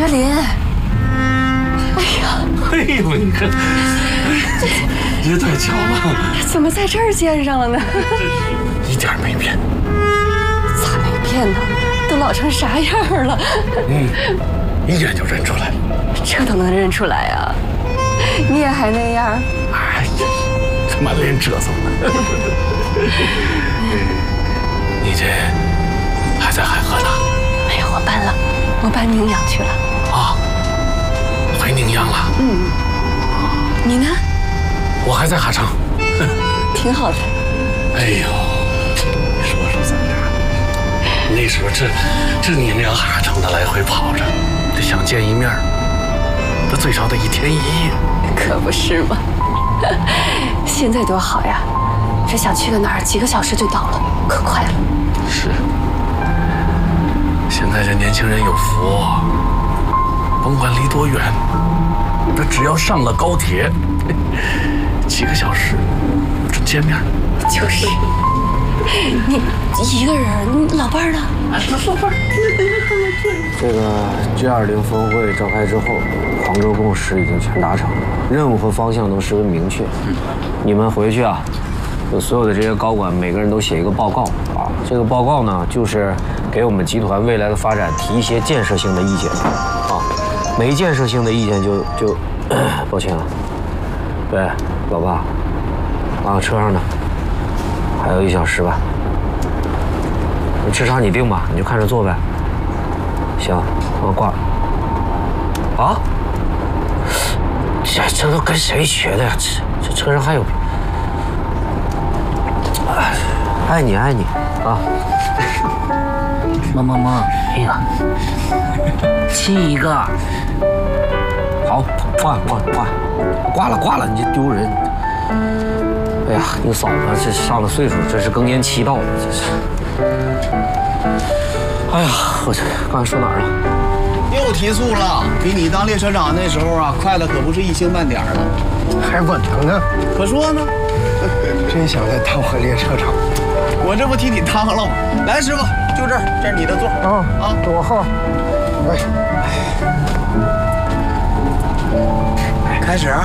岳林，哎呀， 哎呦，你看，也太巧了， 怎么在这儿见上了呢？ 一点没变。 咋没变呢？都老成啥样了？ 一眼就认出来了。 这都能认出来啊？你也还那样？ 哎呀，他妈脸褶子了。你这还在海河呢？ 没有，我搬了，我搬宁阳去了。 啊，回宁阳了？ 你呢？ 我还在哈城。 挺好的。 哎呦，你说咱俩那时候这宁阳哈城的来回跑着，这想见一面，这最少得1天1夜。 可不是嘛。现在多好呀，这想去个哪儿，几个小时就到了，可快了。 是，现在这年轻人有福，甭管离多远，他只要上了高铁，几个小时就见面。 就是，你一个人，你老伴儿呢？ 这个 G20峰会召开之后，杭州共识已经全达成了，任务和方向都十分明确。你们回去啊，就所有的这些高管每个人都写一个报告啊。这个报告呢，就是给我们集团未来的发展提一些建设性的意见啊。没建设性的意见就抱歉了。对，老爸，啊，车上呢，还有1小时吧。吃啥你定吧，你就看着做呗。行，我挂了。啊？这都跟谁学的呀？这车上还有。爱你爱你啊！ 妈，哎呀，亲一个。 好，挂了，你这丢人。哎呀，你嫂子这上了岁数，这是更年期到了，这是。哎呀，我这刚才说哪儿了？ 又提速了，比你当列车长那时候啊，快的可不是一星半点了。 还稳当呢， 可说呢， 真想再当回列车长。 我这不替你当了吗？来，师傅，就这儿，这是你的座。 多好。 开始。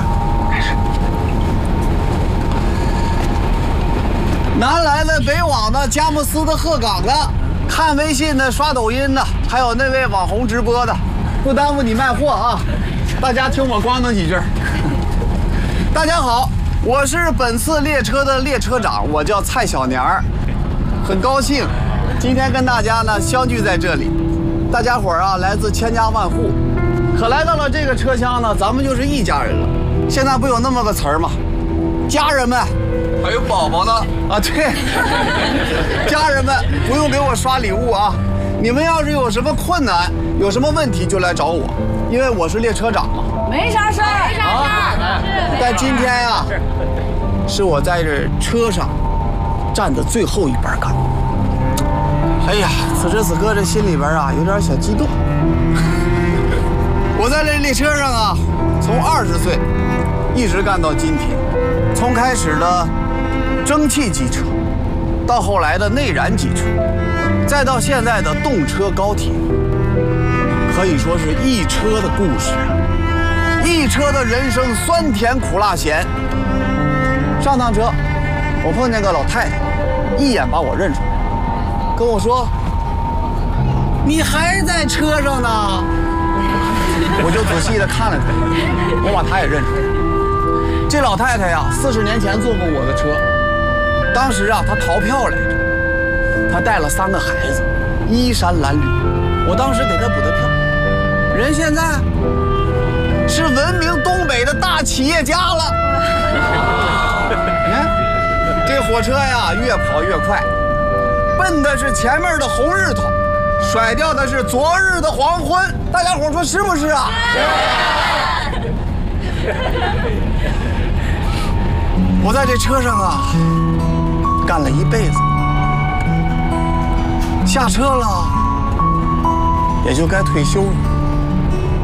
南来的、北往的、佳木斯的、鹤岗的，看微信的、刷抖音的，还有那位网红直播的，不耽误你卖货啊！大家听我咣当几句。大家好，我是本次列车的列车长，我叫蔡小年儿，很高兴今天跟大家呢相聚在这里。大家伙儿啊，来自千家万户，可来到了这个车厢呢，咱们就是一家人了。现在不有那么个词儿吗？家人们。还有宝宝呢啊，对，家人们不用给我刷礼物啊，你们要是有什么困难、有什么问题就来找我，因为我是列车长嘛。 没啥事儿，没啥事儿。但今天呀，是我在这车上站的最后一班岗。哎呀，此时此刻这心里边啊有点小激动。我在这列车上啊，从20岁一直干到今天，从开始的蒸汽机车，到后来的内燃机车，再到现在的动车高铁，可以说是一车的故事啊，一车的人生酸甜苦辣咸。上趟车，我碰见个老太太，一眼把我认出来，跟我说：“你还在车上呢。”我就仔细的看了她，我把她也认出来。这老太太呀，40年前坐过我的车。当时啊，她逃票来着，她带了3个孩子，衣衫褴褛。我当时给她补的票，人现在是闻名东北的大企业家了。你看，这火车呀，越跑越快，奔的是前面的红日头，甩掉的是昨日的黄昏。大家伙说是不是啊？我在这车上啊，干了一辈子，下车了，也就该退休了。